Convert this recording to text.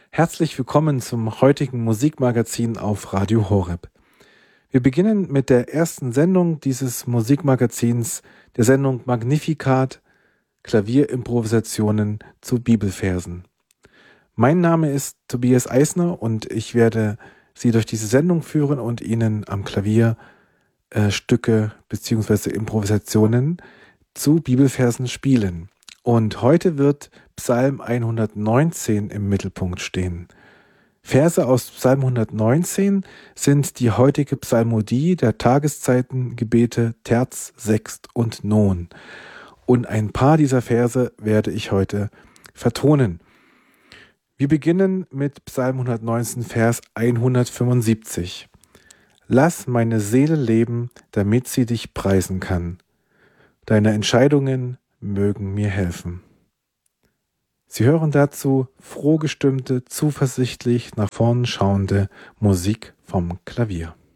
Herzlich willkommen zum heutigen Musikmagazin auf Radio Horeb. Wir beginnen mit der ersten Sendung dieses Musikmagazins, der Sendung Magnificat, Klavierimprovisationen zu Bibelversen. Mein Name ist Tobias Eisner und ich werde Sie durch diese Sendung führen und Ihnen am Klavier Stücke bzw. Improvisationen zu Bibelversen spielen. Und heute wird Psalm 119 im Mittelpunkt stehen. Verse aus Psalm 119 sind die heutige Psalmodie der Tageszeitengebete Terz, Sext und Non. Und ein paar dieser Verse werde ich heute vertonen. Wir beginnen mit Psalm 119, Vers 175. Lass meine Seele leben, damit sie dich preisen kann. Deine Entscheidungen mögen mir helfen. Sie hören dazu frohgestimmte, zuversichtlich nach vorn schauende Musik vom Klavier.